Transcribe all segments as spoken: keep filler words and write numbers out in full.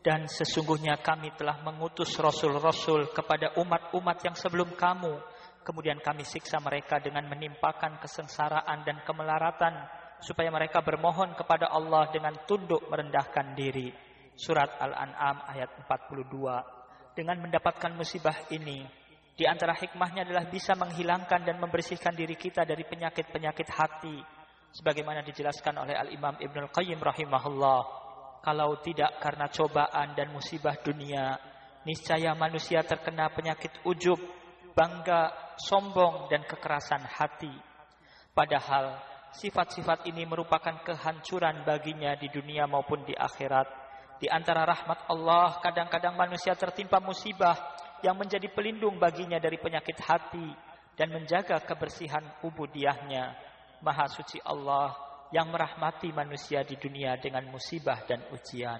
Dan sesungguhnya kami telah mengutus rasul-rasul kepada umat-umat yang sebelum kamu. Kemudian kami siksa mereka dengan menimpakan kesengsaraan dan kemelaratan, supaya mereka bermohon kepada Allah dengan tunduk merendahkan diri. Surat Al-An'am ayat empat puluh dua. Dengan mendapatkan musibah ini, di antara hikmahnya adalah bisa menghilangkan dan membersihkan diri kita dari penyakit-penyakit hati. Sebagaimana dijelaskan oleh Al-Imam Ibnul Qayyim rahimahullah. Kalau tidak karena cobaan dan musibah dunia, niscaya manusia terkena penyakit ujub, bangga, sombong, dan kekerasan hati. Padahal sifat-sifat ini merupakan kehancuran baginya di dunia maupun di akhirat. Di antara rahmat Allah, kadang-kadang manusia tertimpa musibah yang menjadi pelindung baginya dari penyakit hati dan menjaga kebersihan ubudiyahnya. Maha suci Allah yang merahmati manusia di dunia dengan musibah dan ujian.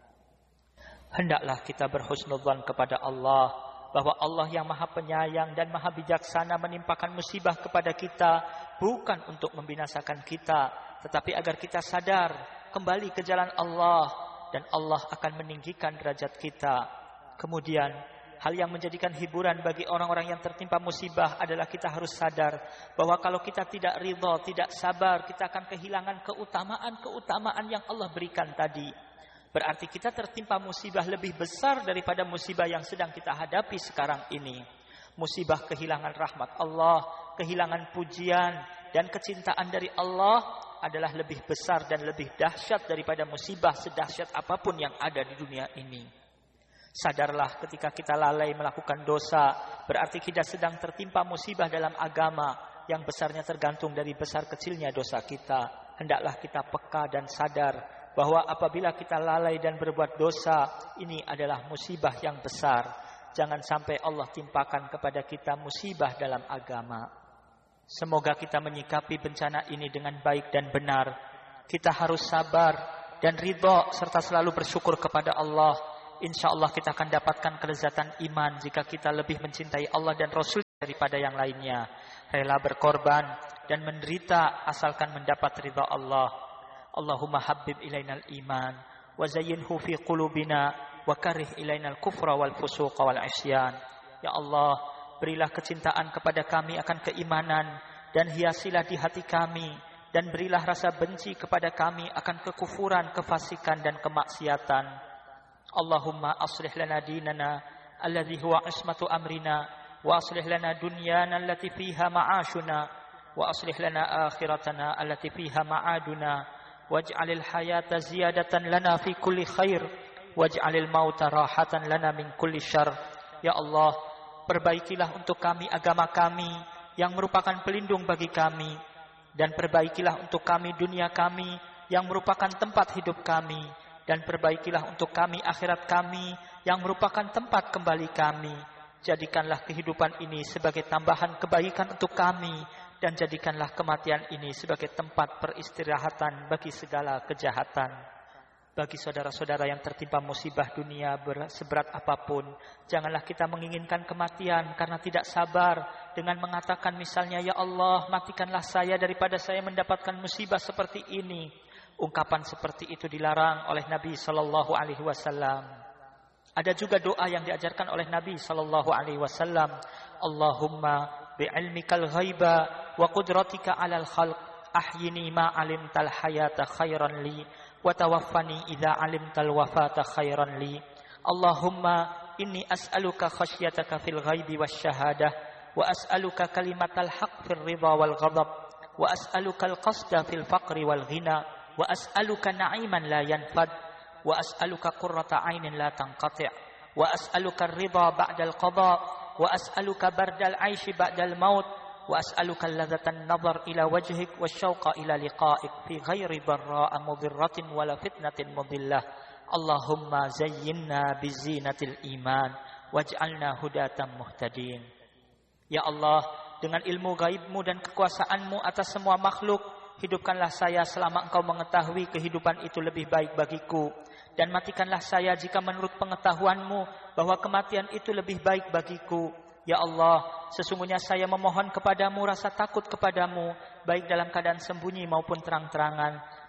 Hendaklah kita berhusnudzan kepada Allah, bahwa Allah yang maha penyayang dan maha bijaksana menimpakan musibah kepada kita, bukan untuk membinasakan kita, tetapi agar kita sadar, kembali ke jalan Allah, dan Allah akan meninggikan derajat kita. Kemudian, hal yang menjadikan hiburan bagi orang-orang yang tertimpa musibah adalah kita harus sadar bahwa kalau kita tidak ridha, tidak sabar, kita akan kehilangan keutamaan-keutamaan yang Allah berikan tadi. Berarti kita tertimpa musibah lebih besar daripada musibah yang sedang kita hadapi sekarang ini. Musibah kehilangan rahmat Allah, kehilangan pujian dan kecintaan dari Allah adalah lebih besar dan lebih dahsyat daripada musibah sedahsyat apapun yang ada di dunia ini. Sadarlah ketika kita lalai melakukan dosa, berarti kita sedang tertimpa musibah dalam agama yang besarnya tergantung dari besar kecilnya dosa kita. Hendaklah kita peka dan sadar bahwa apabila kita lalai dan berbuat dosa, ini adalah musibah yang besar. Jangan sampai Allah timpakan kepada kita musibah dalam agama. Semoga kita menyikapi bencana ini dengan baik dan benar. Kita harus sabar dan ridha serta selalu bersyukur kepada Allah. Insya Allah kita akan dapatkan kelezatan iman jika kita lebih mencintai Allah dan Rasul daripada yang lainnya. Rela berkorban dan menderita asalkan mendapat ridha Allah. Allahumma habbib ilainal iman wa zayyinhu fi qulubina wa karih ilainal kufra wal fusuqa wal isyan. Ya Allah, berilah kecintaan kepada kami akan keimanan dan hiasilah di hati kami, dan berilah rasa benci kepada kami akan kekufuran, kefasikan dan kemaksiatan. Allahumma aslih lana dinana alladhi huwa ismatu amrina, wa aslih lana dunyana allati fiha ma'ashuna, wa aslih lana akhiratana allati fiha ma'aduna, waj'alil hayata ziyadatan lana fi kulli khair, waj'alil mauta rahatan lana min kulli syarr. Ya Allah, perbaikilah untuk kami agama kami yang merupakan pelindung bagi kami, dan perbaikilah untuk kami dunia kami yang merupakan tempat hidup kami, dan perbaikilah untuk kami akhirat kami yang merupakan tempat kembali kami. Jadikanlah kehidupan ini sebagai tambahan kebaikan untuk kami, dan jadikanlah kematian ini sebagai tempat peristirahatan bagi segala kejahatan. Bagi saudara-saudara yang tertimpa musibah dunia seberat apapun, janganlah kita menginginkan kematian karena tidak sabar dengan mengatakan misalnya, ya Allah, matikanlah saya daripada saya mendapatkan musibah seperti ini. Ungkapan seperti itu dilarang oleh Nabi sallallahu alaihi wasallam. Ada juga doa yang diajarkan oleh Nabi sallallahu alaihi wasallam, Allahumma bi'ilmikal ghaiba wa qudratika 'alal khalq ahyini ma 'alimtal hayata khairan li wa tawaffani idza 'alimtal wafata khairan li. Allahumma inni as'aluka khasyataka fil ghaibi wasyahadah, wa as'aluka kalimatal haqq fil ridha wal ghadab, wa as'aluka al qasda fil faqri wal ghina, wa as'aluka na'iman la yanfad, wa as'aluka qurrata 'ainin la tanqati', wa as'aluka ar-ridha ba'dal qada', wa as'aluka bardal 'aishi ba'dal maut, wa as'aluka ladzatan nadhar ila wajhik wasyauqa ila liqa'ik fi ghairi dharra'a mudhirratin wala fitnatin mudillah. Allahumma zayyinna bizinatil iman waj'alna hudatan muhtadin. Ya Allah, dengan ilmu gaibmu dan kekuasaanmu atas semua makhluk, hidupkanlah saya selama engkau mengetahui kehidupan itu lebih baik bagiku, dan matikanlah saya jika menurut pengetahuanmu bahwa kematian itu lebih baik bagiku. Ya Allah, sesungguhnya saya memohon kepadamu rasa takut kepadamu, baik dalam keadaan sembunyi maupun terang-terangan.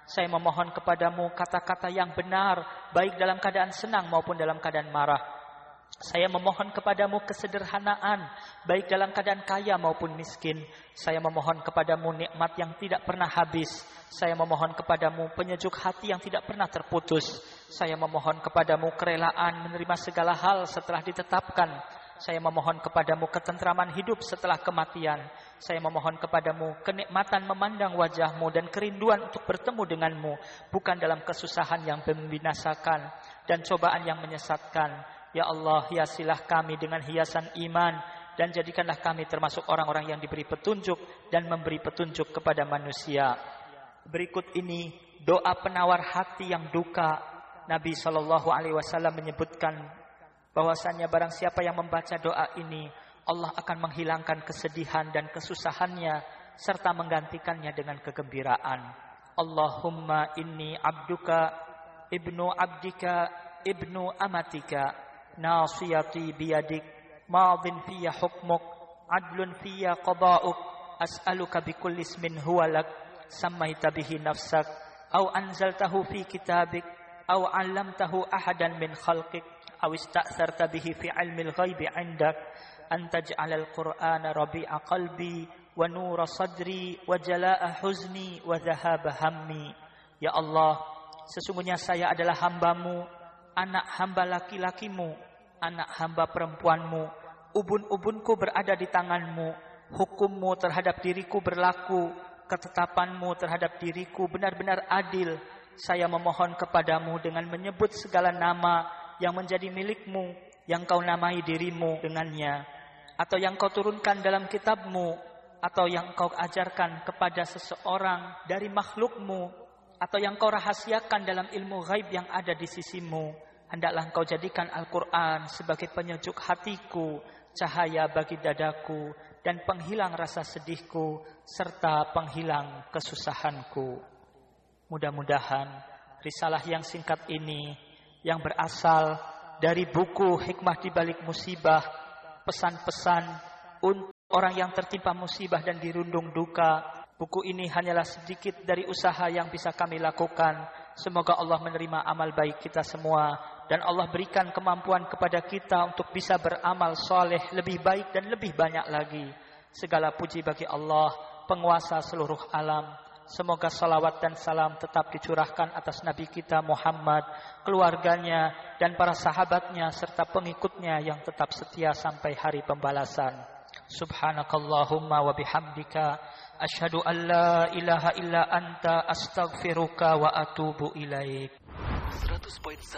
Saya memohon kepadamu kata-kata yang benar, baik dalam keadaan senang maupun dalam keadaan marah. Saya memohon kepadamu kesederhanaan, baik dalam keadaan kaya maupun miskin. Saya memohon kepadamu nikmat yang tidak pernah habis. Saya memohon kepadamu penyejuk hati yang tidak pernah terputus. Saya memohon kepadamu kerelaan menerima segala hal setelah ditetapkan. Saya memohon kepadamu ketentraman hidup setelah kematian. Saya memohon kepadamu kenikmatan memandang wajahmu dan kerinduan untuk bertemu denganmu, bukan dalam kesusahan yang membinasakan dan cobaan yang menyesatkan. Ya Allah, hiasilah kami dengan hiasan iman dan jadikanlah kami termasuk orang-orang yang diberi petunjuk dan memberi petunjuk kepada manusia. Berikut ini doa penawar hati yang duka. Nabi shallallahu alaihi wasallam menyebutkan bahwasannya barang siapa yang membaca doa ini, Allah akan menghilangkan kesedihan dan kesusahannya serta menggantikannya dengan kegembiraan. Allahumma inni abduka ibnu abdika ibnu amatika nasiyati biyadik madin fiyya hukmuk adlun fiyya qada'uk as'aluka bikulli ismin huwa lak sammaita bihi nafsak aw anzaltahu fi kitabik aw 'allamtahu ahadan min khalqik aw ista'tharta bihi fi 'ilmil ghaibi 'indak an taj'alal qur'ana rabi'a qalbi wa nura sadri wa jalaa'a huzni wa dhahaba hammi. Ya Allah, sesungguhnya saya adalah hamba-Mu, anak hamba laki-lakimu, anak hamba perempuanmu. Ubun-ubunku berada di tanganmu. Hukummu terhadap diriku berlaku. Ketetapanmu terhadap diriku benar-benar adil. Saya memohon kepadamu dengan menyebut segala nama yang menjadi milikmu, yang kau namai dirimu dengannya, atau yang kau turunkan dalam kitabmu, atau yang kau ajarkan kepada seseorang dari makhlukmu, atau yang kau rahasiakan dalam ilmu ghaib yang ada di sisimu. Hendaklah engkau jadikan Al-Quran sebagai penyejuk hatiku, cahaya bagi dadaku, dan penghilang rasa sedihku, serta penghilang kesusahanku. Mudah-mudahan risalah yang singkat ini, yang berasal dari buku Hikmah di Balik Musibah, pesan-pesan untuk orang yang tertimpa musibah dan dirundung duka. Buku ini hanyalah sedikit dari usaha yang bisa kami lakukan. Semoga Allah menerima amal baik kita semua, dan Allah berikan kemampuan kepada kita untuk bisa beramal soleh lebih baik dan lebih banyak lagi. Segala puji bagi Allah, penguasa seluruh alam. Semoga salawat dan salam tetap dicurahkan atas Nabi kita Muhammad, keluarganya, dan para sahabatnya, serta pengikutnya yang tetap setia sampai hari pembalasan. Subhanakallahumma wa bihamdika asyhadu an la ilaha illa anta astaghfiruka wa atubu ilaik. seratus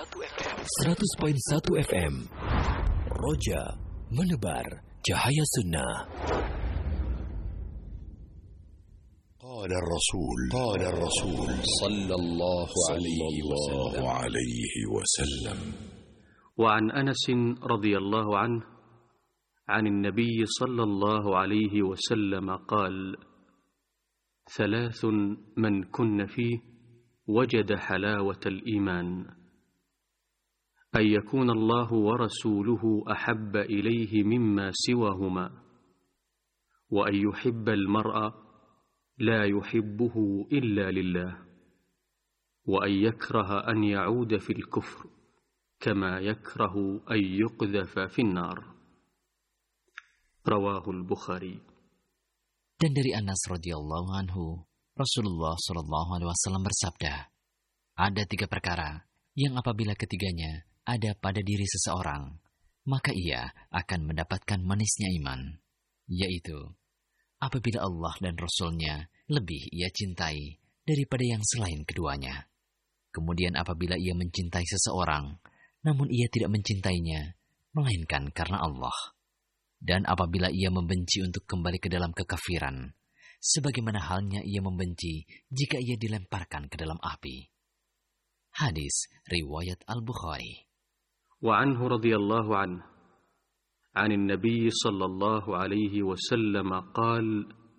koma satu F M Roja menebar cahaya sunnah. قال الرسول قال الرسول صلى الله عليه وسلم وعن أنس رضي الله عنه عن النبي صلى الله عليه وسلم قال: ثلاث من كن فيه وجد حلاوة الإيمان: أن يكون الله ورسوله أحب إليه مما سواهما، وأن يحب المرء لا يحبه إلا لله، وأن يكره أن يعود في الكفر كما يكره أن يقذف في النار. Rawahul Bukhari. Dan dari Anas radhiyallahu anhu, Rasulullah shallallahu alaihi wasallam bersabda, ada tiga perkara yang apabila ketiganya ada pada diri seseorang, maka ia akan mendapatkan manisnya iman, yaitu apabila Allah dan Rasul-Nya lebih ia cintai daripada yang selain keduanya. Kemudian apabila ia mencintai seseorang, namun ia tidak mencintainya, melainkan karena Allah. Dan apabila ia membenci untuk kembali ke dalam kekafiran, sebagaimana halnya ia membenci jika ia dilemparkan ke dalam api. Hadis riwayat Al-Bukhari. Wa anhu radhiyallahu anhu, عن النبي صلى الله عليه وسلم قال: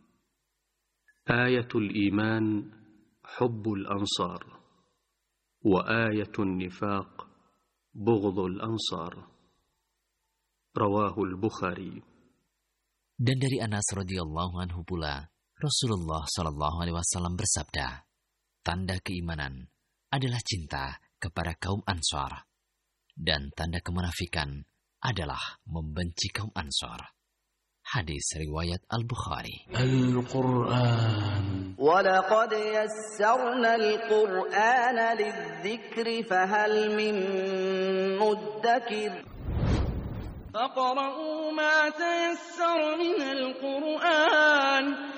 آية الإيمان حب الأنصار، وآية النفاق بغض الأنصار. Rawahul Bukhari. Dan dari Anas radhiyallahu anhu pula, Rasulullah shallallahu alaihi wasallam bersabda, tanda keimanan adalah cinta kepada kaum Ansar, dan tanda kemunafikan adalah membenci kaum Ansar. Hadis riwayat Al-Bukhari. Al-Quran. وَلَقَدْ يَسَّرْنَا الْقُرْآنَ لِلذِّكْرِ فَهَلْ مِن مُّدَّكِرٍ فَاقْرَؤُوا مَا تَيَسَّرَ مِنَ الْقُرْآنِ